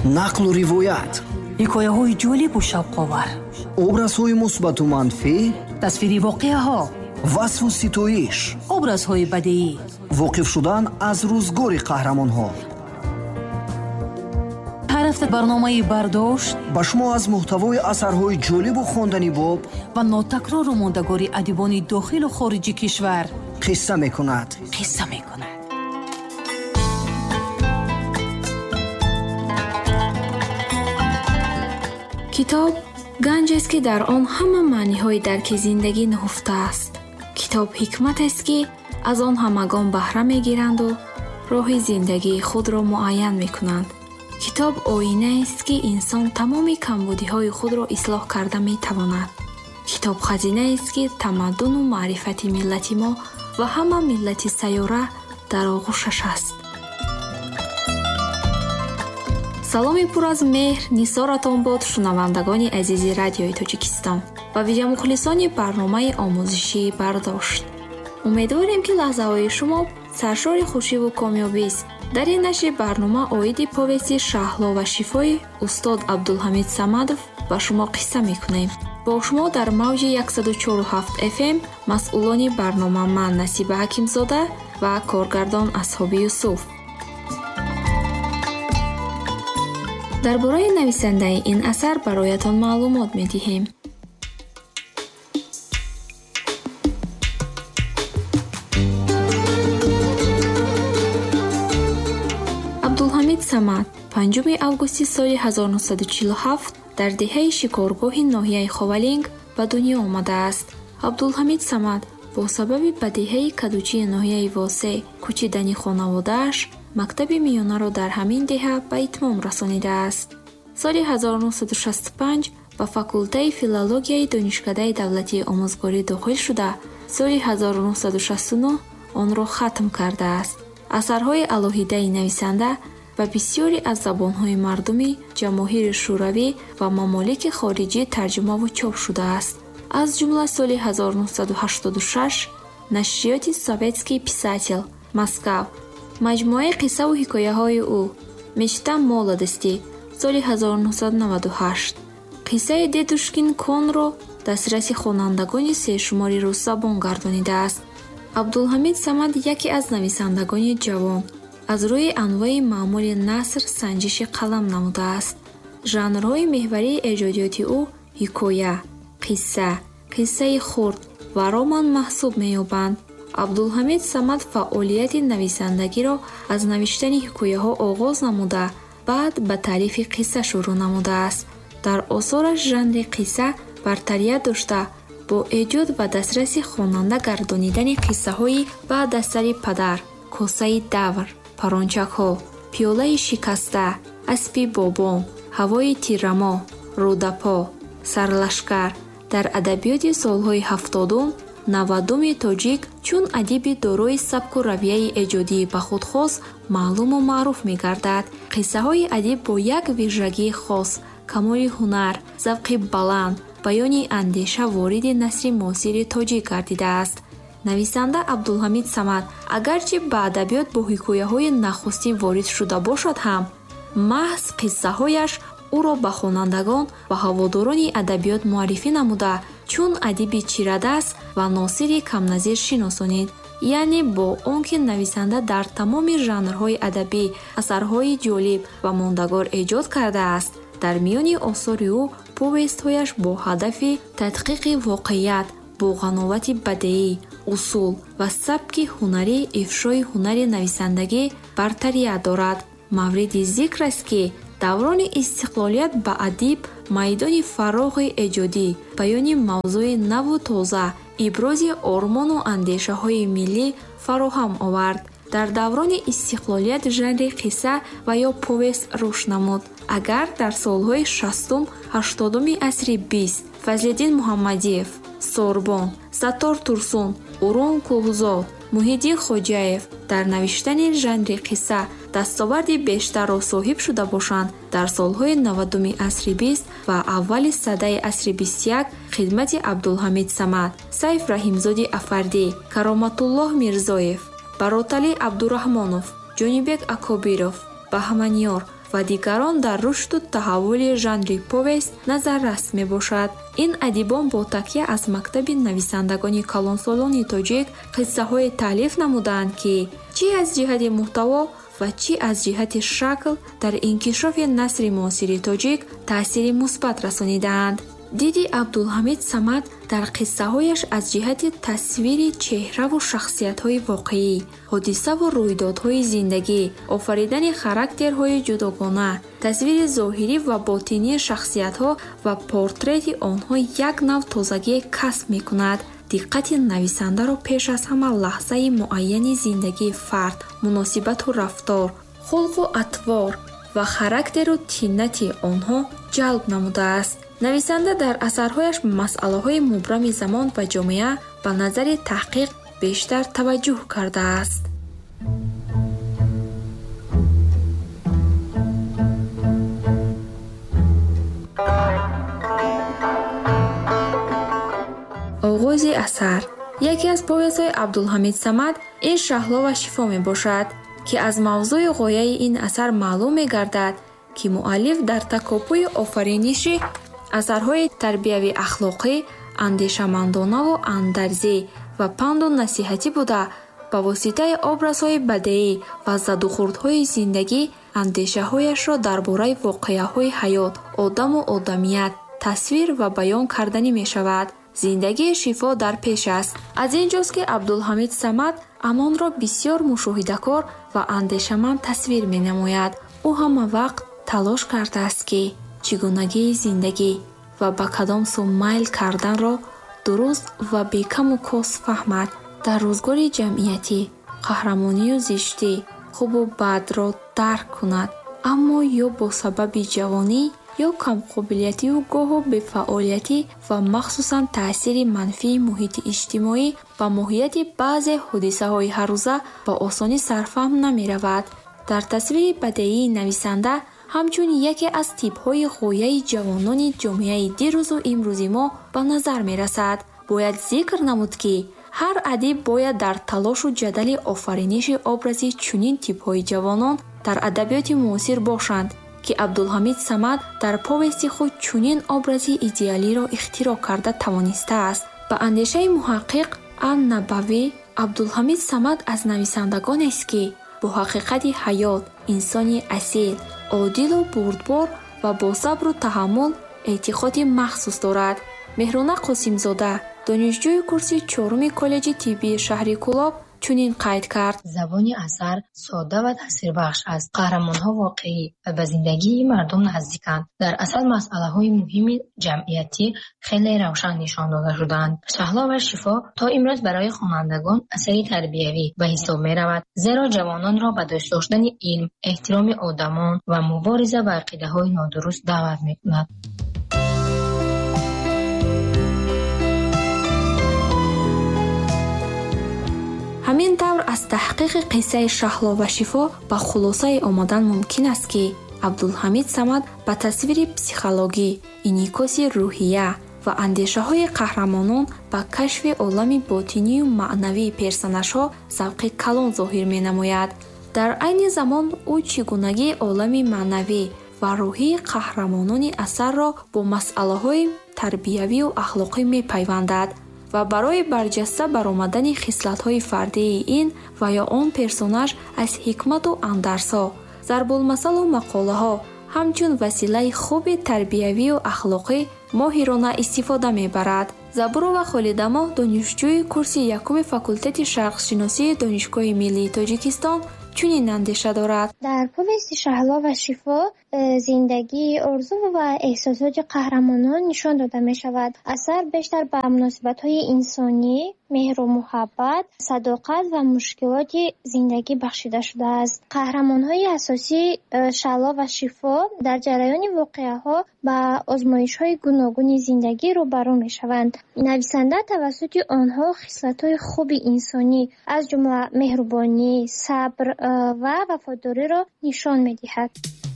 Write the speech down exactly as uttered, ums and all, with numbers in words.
нақлу ривоят, ҳикояҳои ҷолибу шавқовар, образҳои мусбату манфӣ, тасвири воқеаҳо, васфу ситоиш, образҳои бадеӣ, воқиф шудан аз рӯзгори қаҳрамонҳо. ҳар ҳафта барномаи бардошт ба шумо аз муҳтавои асарҳои ҷолибу хондани боб ва нотакрору мондагори адибони дохилу хориҷи кишвар қисса мекунад. қисса мекунад. китоб ганҷест ки дар он ҳама маъниҳои дарки зиндагӣ наҳуфтааст. китоб ҳикматест ки аз он ҳамагон баҳра мегиранду роҳи зиндагии худро муайян мекунанд. китоб оинаест ки инсон тамоми камбудиҳои худро ислоҳ карда метавонад. китоб хазинаест ки тамаддуну маърифати миллати мо ва ҳама миллати сайёра дар оғӯшаш аст. саломи пур аз меҳр нисоратон бод, шунавандагони азизи радиои Тоҷикистон ва видеомухлисони барномаи омӯзишии бардошт. умедворем ки лаҳзаҳои шумо саршори хушиву комёбист. дар ин нашри барнома оиди повести шаҳло ва шифои устод Абдулҳамид Самадов ба шумо қисса мекунем. бо шумо дар мавҷи яксаду чору ҳафт эф эм масъулони барнома ман Насиба Ҳакимзода ва коргардон Асҳоби Юсуф. дар бораи нависандаи ин асар бароятон маълумот медиҳем. абдулҳамид самад панҷуми августи соли ҳазору нуҳсаду чилу ҳафт дар деҳаи шикоргоҳи ноҳияи Ховалинг ба дунё омадааст. абдулҳамид самад бо сабаби ба деҳаи кадучии ноҳияи Восеъ кӯчидани хонаводааш мактаби миёнаро дар ҳамин деҳа ба итмом расонидааст. соли ҳазору нуҳсаду шасту панҷ ба факултаи филологияи донишкадаи давлатии омӯзгорӣ дохил шуда, соли ҳазору нуҳсаду шасту нӯҳ онро хатм кардааст. асарҳои алоҳидаи нависанда ба бисёре аз забонҳои мардумӣ, ҷамоҳири шӯравӣ ва мамолики хориҷӣ тарҷумаву чоп шудааст. аз ҷумла соли ҳазору нуҳсаду ҳаштоду шаш нашриёти «Советский писатель» Москав, маҷмӯаи қиссаву ҳикояҳои ӯ «Мечта молодости» соли ҳазору нуҳсаду наваду ҳашт, қиссаи «Дедушкин кон»ро дастраси хонандагони сешумори рӯззабон гардонидааст. абдулҳамид самад яке аз нависандагони ҷавон аз рӯи анвои маъмули наср санҷиши қалам намудааст. жанрҳои меҳварии эҷодиёти ӯ ҳикоя, қисса, қиссаи хурд ва роман маҳсуб меёбанд. абдулҳамид самад фаъолияти нависандагиро аз навиштани ҳикояҳо оғоз намуда, баъд ба таълифи қисса шурӯъ намудааст. дар осораш жанри қисса бартарият дошта, бо эҷод ва дастраси хонанда гардонидани қиссаҳои баъд аз сари падар, косаи давр, парончакҳо, пиёлаи шикаста, аспи бобон, ҳавои тиррамо, рӯдапо, сарлашкар дар адабиёти солҳои ҳафтодум, навадуми тоҷик чун адиби дорои сабку равияи эҷодии ба худ хос маълуму маъруф мегардад. қиссаҳои адиб бо як вижагии хос, камоли ҳунар, завқи баланд, баёни андеша вориди насри муосири тоҷик гардидааст. нависанда абдулҳамид самад агарчи ба адабиёт бо ҳикояҳои нахустин ворид шуда бошад ҳам, маҳз қиссаҳояш ӯро ба хонандагон ва ҳаводорони адабиёт муаррифӣ намуда чун адиби чирадас ва носири камназир шиносонид. яъне бо он ки нависанда дар тамоми жанрҳои адабӣ асарҳои ҷолиб ва мондагор эҷод кардааст, дар миёни осори ӯ повестҳояш бо ҳадафи тадқиқи воқеият, бо ғановати бадеӣ, усул ва сабки ҳунарӣ ифшои ҳунари нависандагӣ бартарият дорад. мавриди зикр аст ки даврони истиқлолият ба адиб майдони фароғи эҷодӣ, баёни мавзӯи наву тоза, ибрози ормону андешаҳои миллӣ фароҳам овард. дар даврони истиқлолият жанри қисса ва ё повест рушд намуд. агар дар солҳои шастум ҳаштодуми асри бист Фазлиддин Муҳаммадиев, Сорбон, Саттор Турсун, Урун Кӯҳзод, Муҳиддин Хоҷаев дар навиштани жанри қисса дастоварди бештарро соҳиб шуда бошанд, дар солҳои навадуми асри бист ва аввали садаи асри бисту як хидмати Абдулҳамид Самад, Сайф Раҳимзоди Афардӣ, Кароматуллоҳ Мирзоев, Бароталӣ Абдураҳмонов, Ҷонибек Акобиров, Баҳманёр, ва дигарон дар рушду таҳаввули жанри повест назаррас мебошад. ин адибон бо такя аз мактаби нависандагони калонсолони тоҷик қиссаҳое таълиф намуданд, ки чӣ аз ҷиҳати муҳтаво ва чӣ аз ҷиҳати шакл дар инкишофи насри муосири тоҷик таъсири мусбат расонидаанд. диди Абдулҳамид Самад дар қиссаҳояш аз ҷиҳати тасвири чеҳраву шахсиятҳои воқеӣ, ҳодисаву рӯйдодҳои зиндагӣ, офаридани характерҳои ҷудогона, тасвири зоҳирӣ ва ботинии шахсиятҳо ва портрети онҳо як нав тозагие касб мекунад. диққати нависандаро пеш аз ҳама лаҳзаи муайяни зиндагии фард, муносибату рафтор, хулқу атвор ва характеру тиннати онҳо ҷалб намудааст. нависанда дар асарҳояш масъалаҳои мубрами замон ва ҷомеа ба назари таҳқиқ бештар таваҷҷӯҳ кардааст. оғози асар. яке аз повестҳои Абдулҳамид Самад ин шаҳло ва шифо мебошад, ки аз мавзӯи ғояи ин асар маълум мегардад, ки муаллиф дар такоппуи офариниши асарҳои тарбиявӣ ахлоқӣ, андешамандонаву андазӣ ва панду насиҳатӣ буда, ба воситаи образҳои бадеӣ ва задухурдҳои зиндагӣ андешаҳояшро дар бораи воқеаҳои ҳаёт, одаму одамият тасвир ва баён карданӣ мешавад. зиндагии шифо дар пеш аст. аз ин ҷост ки Абдулҳамид Самад амонро бисёр мушоҳидакор ва андешаманд тасвир менамояд. ӯ ҳама вақт талош кардааст, ки чигунагии зиндагӣ ва ба кадом су майл карданро дуруст ва бекаму кос фаҳмад. дар рӯзгори ҷамъиятӣ қаҳрамонию зиштӣ, хубу бадро дарк кунад, аммо ё бо сабаби ҷавонӣ ё камқобилиятию гоҳу бефаъолиятӣ ва махсусан таъсири манфии муҳити иҷтимоӣ ба моҳияти баъзе ҳодисаҳои ҳаррӯза ба осонӣ сарфаҳм намеравад. дар тасвири бадеии нависанда ҳамчун яке аз типҳои ғояи ҷавонони ҷомеаи дирӯзу имрӯзи мо ба назар мерасад. бояд зикр намуд, ки ҳар адиб бояд дар талошу ҷадали офариниши образи чунин типҳои ҷавонон дар адабиёти муосир бошанд, ки Абдулҳамид Самад дар повести худ чунин образи идеалиро ихтироъ карда тавонистааст. ба андешаи муҳаққиқ ан-Набавӣ, Абдулҳамид Самад аз нависандагонест, ки бо ҳақиқати ҳаёт, инсони асил, одилу бурдбор ва бо сабру таҳаммул эътиқоди махсус дорад. Меҳрона Қосимзода, донишҷӯи курси чоруми коллеҷи тиббии шаҳри Кӯлоб, чунин қайд кард: забони асар содда ва таъсирбахш аст. қаҳрамонҳо воқеӣ ва ба зиндагии мардум наздиканд. дар асл масъалаҳои муҳими ҷамъиятӣ хеле равшан нишон дода шудаанд. шаҳло ва шифо то имрӯз барои хонандагон асари тарбиявӣ ба ҳисоб меравад, зеро ҷавононро ба дӯст доштани илм, эҳтироми одамон ва мубориза ба ақидаҳои нодуруст даъват мекунад. ҳамин тавр аз таҳқиқи қиссаи шаҳло ва шифо ба хулосае омадан мумкин аст, ки Абдулҳамид Самад ба тасвири психологӣ, инъикоси рӯҳия ва андешаҳои қаҳрамонон ба кашфи олами ботинию маънавии персонажҳо завқи калон зоҳир менамояд. дар айни замон ӯ чӣ гунагии олами маънавӣ ва рӯҳии қаҳрамонони асарро бо масъалаҳои тарбиявию ахлоқӣ мепайвандад ва барои барҷаста баромадани хислатҳои фардии ин ва ё он персонаж аз ҳикмату андарсҳо, зарбулмасалу мақолаҳо ҳамчун василаи хуби тарбиявию ахлоқӣ моҳирона истифода мебарад. Забурова Холидамо, донишҷӯи курси якуми факултети шарқшиносии Донишгоҳи Миллии Тоҷикистон, чунин андеша дорад: дар повести шаҳло ва шифо зиндагӣ, орзу ва эҳсосоти қаҳрамонон нишон дода мешавад. асар бештар ба муносибатҳои инсонӣ, меҳру муҳаббат, садоқат ва мушкилоти зиндагӣ бахшида шудааст. қаҳрамонҳои асосии шаҳло ва шифо дар ҷараёни воқеаҳо ба озмоишҳои гуногуни зиндагӣ рӯбарӯ мешаванд. нависанда тавассути онҳо хислатҳои хуби инсонӣ аз ҷумла меҳрубонӣ, сабр ва вафодориро нишон медиҳад.